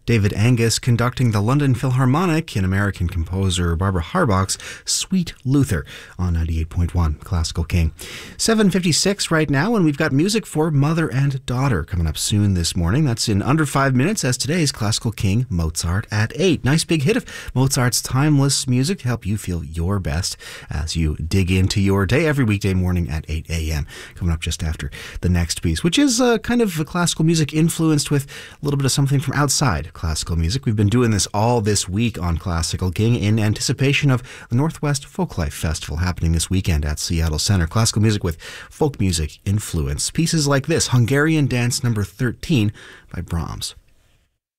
David Angus conducting the London Philharmonic in American composer Barbara Harbach's Sweet Luther on 98.1 Classical King. 7:56 right now, and we've got music for mother and daughter coming up soon this morning. That's in under 5 minutes as today's Classical King, Mozart at 8. Nice big hit of Mozart's timeless music to help you feel your best as you dig into your day every weekday morning at 8 a.m. Coming up just after the next piece, which is kind of classical music influenced with a little bit of something from outside classical music. We've been doing this all this week on Classical King in anticipation of the Northwest Folklife Festival happening this weekend at Seattle Center. Classical music with folk music influence. Pieces like this, Hungarian Dance Number 13 by Brahms.